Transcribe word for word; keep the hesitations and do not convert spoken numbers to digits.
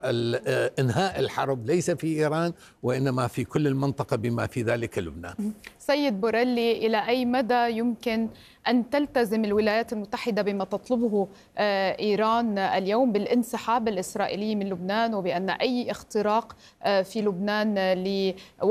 إنهاء الحرب ليس في إيران وإنما في كل المنطقة بما في ذلك لبنان. سيد بوريلي، إلى أي مدى يمكن أن تلتزم الولايات المتحدة بما تطلبه إيران اليوم بالانسحاب الإسرائيلي من لبنان، وبأن أي اختراق في لبنان ل